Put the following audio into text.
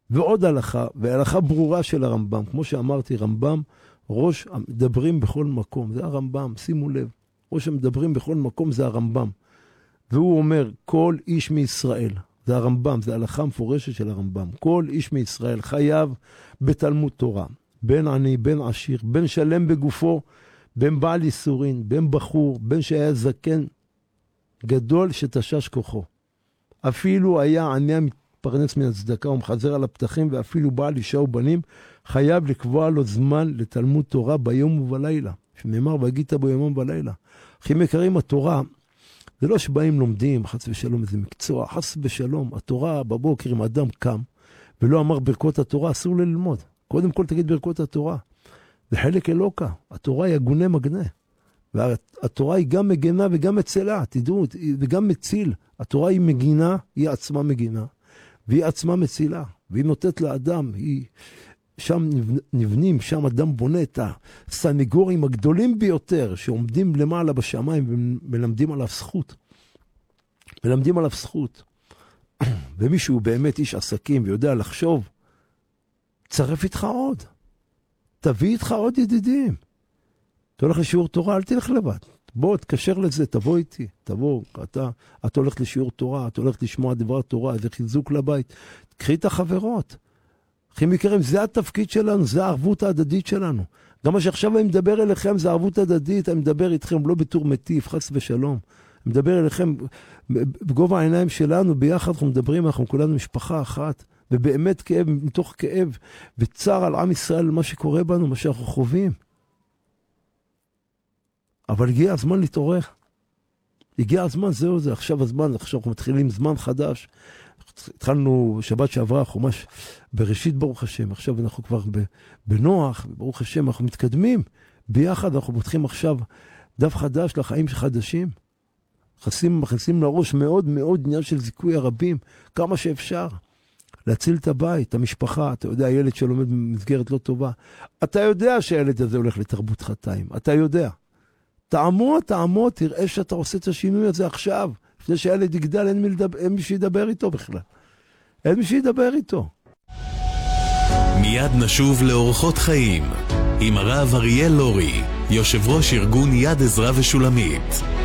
ועוד הלכה, והלכה ברורה של הרמב"ם. כמו שאמרתי, רמב"ם, ראש המדברים בכל מקום, זה הרמב"ם, שימו לב. ראש המדברים בכל מקום זה הרמב"ם. והוא אומר, כל איש מישראל, זה הרמב"ם, זה הלכה מפורשת של הרמב"ם, כל איש מישראל חייב בתלמוד תורה, בין עני, בין עשיר, בין שלם בגופו, בין בעל ייסורין, בין בחור, בין שהיה זקן, גדול שתשש כוחו. אפילו היה עני המתפרנס מן הצדקה ומחזר על הפתחים, ואפילו בעל אישה ובנים, חייב לקבוע לו זמן לתלמוד תורה ביום ובלילה. שנאמר, והגית בו יומם ולילה. אחים יקרים, התורה, זה לא שבאים לומדים, חס ושלום, איזה מקצוע, חס ושלום. התורה בבוקר, אם אדם קם, ולא אמר ברכות התורה, אסור ללמוד. קודם כל תגיד ברכות התורה. זה חלק אלוקה. התורה היא הגונה מגנה. והתורה היא גם מגנה וגם מצלה, תדעו, וגם מציל. התורה היא מגינה, היא עצמה מגינה, והיא עצמה מצילה. והיא נותנת לאדם, שם נבנים, שם אדם בונה את הסניגורים הגדולים ביותר, שעומדים למעלה בשמיים ומלמדים עליו זכות. מלמדים עליו זכות. ומישהו באמת איש עסקים ויודע לחשוב, צרף איתך עוד. תביא איתך עוד ידידים. אתה הולך לשיעור תורה, אל תלך לבד. בוא, תקשר לזה, תבוא איתי. תבוא, אתה הולך לשיעור תורה, אתה הולך לשמוע דבר תורה, איזה חיזוק לבית. קחי את החברות. אחים יקרים, זה התפקיד שלנו, זה הערבות ההדדית שלנו. גם מה שעכשיו אני מדבר אליכם, זה הערבות הדדית, אני מדבר איתכם לא בתור מטיף, חס ושלום. אני מדבר אליכם בגובה העיניים שלנו, ביחד אנחנו מדברים, אנחנו כולנו משפחה אחת, ובאמת כאב, מתוך כאב וצער על עם ישראל, מה שקורה בנו, מה שאנחנו חווים. אבל הגיע הזמן להתעורר. הגיע הזמן, זהו זה, עכשיו הזמן, עכשיו אנחנו מתחילים זמן חדש. התחלנו שבת שעברה, חומש בראשית ברוך השם, עכשיו אנחנו כבר בנוח, ברוך השם, אנחנו מתקדמים ביחד, אנחנו פותחים עכשיו דף חדש לחיים חדשים. מכניסים לראש מאוד מאוד עניין של זיכוי הרבים, כמה שאפשר. להציל את הבית, את המשפחה, אתה יודע, הילד שלומד במסגרת לא טובה, אתה יודע שהילד הזה הולך לתרבות חטאים, אתה יודע. תעמוד, תראה שאתה עושה את השינוי הזה עכשיו, לפני שהילד יגדל, אין מי שידבר איתו בכלל. אין מי שידבר איתו. מיד נשוב לאורחות חיים, עם הרב אריאל לורי, יושב ראש ארגון יד עזרא ושולמית.